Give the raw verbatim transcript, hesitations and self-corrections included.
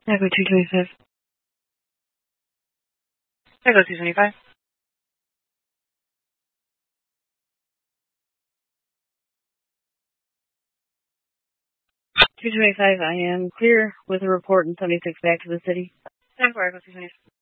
Echo two twenty-five. Echo two twenty-five. two twenty-five, I am clear with a report in seventy-six back to the city. ten four, Echo two twenty-five.